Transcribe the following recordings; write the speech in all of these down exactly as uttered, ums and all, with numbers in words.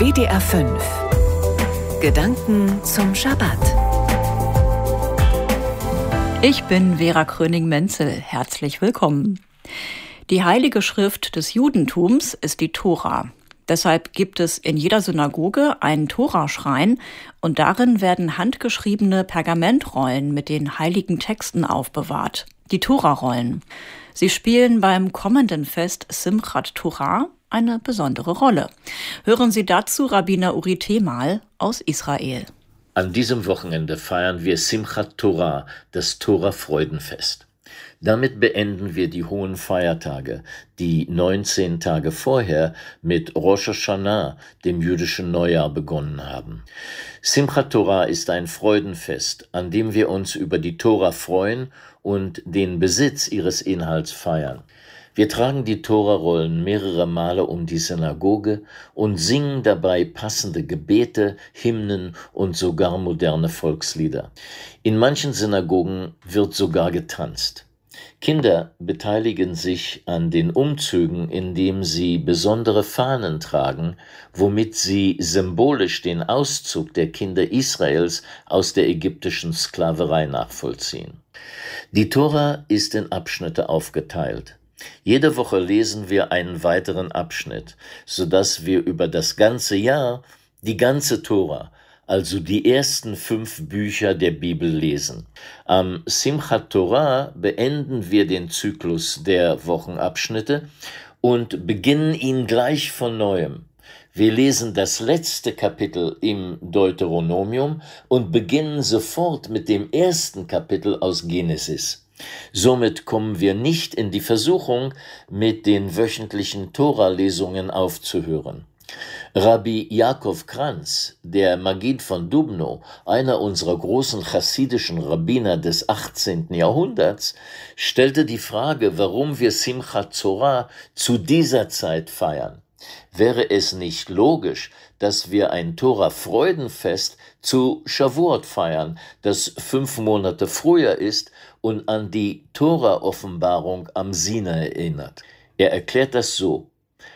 W D R fünf. Gedanken zum Schabbat. Ich bin Vera Kröning-Menzel. Herzlich willkommen. Die Heilige Schrift des Judentums ist die Tora. Deshalb gibt es in jeder Synagoge einen Toraschrein und darin werden handgeschriebene Pergamentrollen mit den heiligen Texten aufbewahrt. Die Torarollen. Sie spielen beim kommenden Fest Simchat Torah eine besondere Rolle. Hören Sie dazu Rabbiner Uri Temal aus Israel. An diesem Wochenende feiern wir Simchat Torah, das Tora-Freudenfest. Damit beenden wir die hohen Feiertage, die neunzehn Tage vorher mit Rosh Hashanah, dem jüdischen Neujahr, begonnen haben. Simchat Torah ist ein Freudenfest, an dem wir uns über die Tora freuen und den Besitz ihres Inhalts feiern. Wir tragen die Torarollen mehrere Male um die Synagoge und singen dabei passende Gebete, Hymnen und sogar moderne Volkslieder. In manchen Synagogen wird sogar getanzt. Kinder beteiligen sich an den Umzügen, indem sie besondere Fahnen tragen, womit sie symbolisch den Auszug der Kinder Israels aus der ägyptischen Sklaverei nachvollziehen. Die Tora ist in Abschnitte aufgeteilt. Jede Woche lesen wir einen weiteren Abschnitt, sodass wir über das ganze Jahr die ganze Tora, also die ersten fünf Bücher der Bibel lesen. Am Simchat Torah beenden wir den Zyklus der Wochenabschnitte und beginnen ihn gleich von neuem. Wir lesen das letzte Kapitel im Deuteronomium und beginnen sofort mit dem ersten Kapitel aus Genesis. Somit kommen wir nicht in die Versuchung, mit den wöchentlichen Tora-Lesungen aufzuhören. Rabbi Jakob Kranz, der Maggid von Dubno, einer unserer großen chassidischen Rabbiner des achtzehnten Jahrhunderts, stellte die Frage, warum wir Simchat Torah zu dieser Zeit feiern. Wäre es nicht logisch, dass wir ein Tora-Freudenfest zu Shavuot feiern, das fünf Monate früher ist und an die Tora-Offenbarung am Sinai erinnert? Er erklärt das so: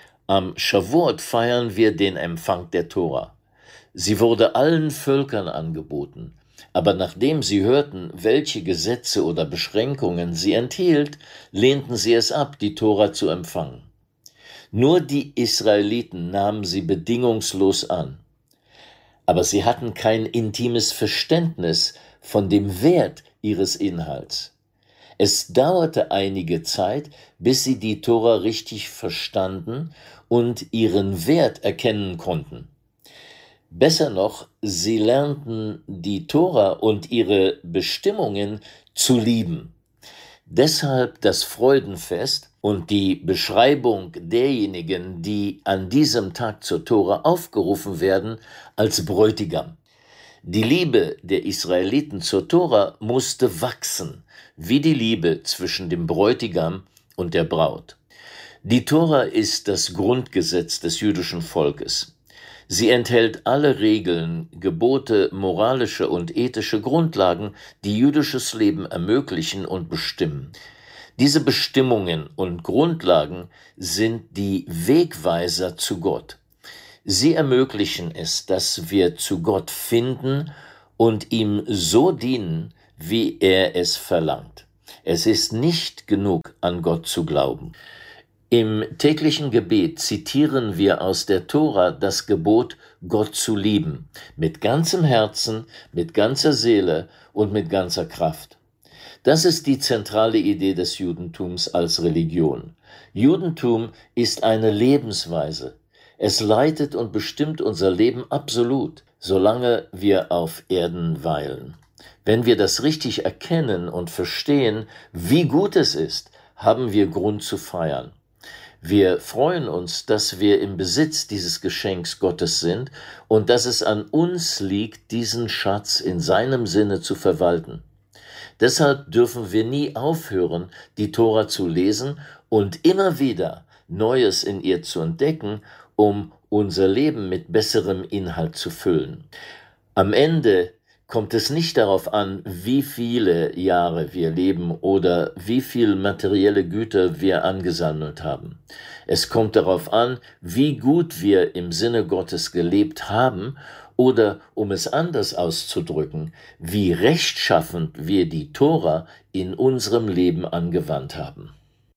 Am Shavuot feiern wir den Empfang der Tora. Sie wurde allen Völkern angeboten, aber nachdem sie hörten, welche Gesetze oder Beschränkungen sie enthielt, lehnten sie es ab, die Tora zu empfangen. Nur die Israeliten nahmen sie bedingungslos an. Aber sie hatten kein intimes Verständnis von dem Wert ihres Inhalts. Es dauerte einige Zeit, bis sie die Tora richtig verstanden und ihren Wert erkennen konnten. Besser noch, sie lernten die Tora und ihre Bestimmungen zu lieben. Deshalb das Freudenfest und die Beschreibung derjenigen, die an diesem Tag zur Tora aufgerufen werden, als Bräutigam. Die Liebe der Israeliten zur Tora musste wachsen, wie die Liebe zwischen dem Bräutigam und der Braut. Die Tora ist das Grundgesetz des jüdischen Volkes. Sie enthält alle Regeln, Gebote, moralische und ethische Grundlagen, die jüdisches Leben ermöglichen und bestimmen. Diese Bestimmungen und Grundlagen sind die Wegweiser zu Gott. Sie ermöglichen es, dass wir zu Gott finden und ihm so dienen, wie er es verlangt. Es ist nicht genug, an Gott zu glauben. Im täglichen Gebet zitieren wir aus der Tora das Gebot, Gott zu lieben, mit ganzem Herzen, mit ganzer Seele und mit ganzer Kraft. Das ist die zentrale Idee des Judentums als Religion. Judentum ist eine Lebensweise. Es leitet und bestimmt unser Leben absolut, solange wir auf Erden weilen. Wenn wir das richtig erkennen und verstehen, wie gut es ist, haben wir Grund zu feiern. Wir freuen uns, dass wir im Besitz dieses Geschenks Gottes sind und dass es an uns liegt, diesen Schatz in seinem Sinne zu verwalten. Deshalb dürfen wir nie aufhören, die Tora zu lesen und immer wieder Neues in ihr zu entdecken, um unser Leben mit besserem Inhalt zu füllen. Am Ende kommt es nicht darauf an, wie viele Jahre wir leben oder wie viel materielle Güter wir angesammelt haben. Es kommt darauf an, wie gut wir im Sinne Gottes gelebt haben oder, um es anders auszudrücken, wie rechtschaffend wir die Tora in unserem Leben angewandt haben.